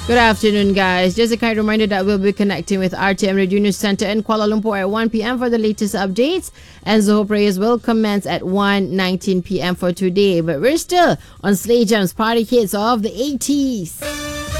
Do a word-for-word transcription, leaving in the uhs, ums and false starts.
Good afternoon, guys. Just a kind reminder that we'll be connecting with R T M Radio News Center in Kuala Lumpur at one p.m. for the latest updates. And Zoho Prayers will commence at one nineteen p.m. for today. But we're still on Slay Jam's party hits of the eighties.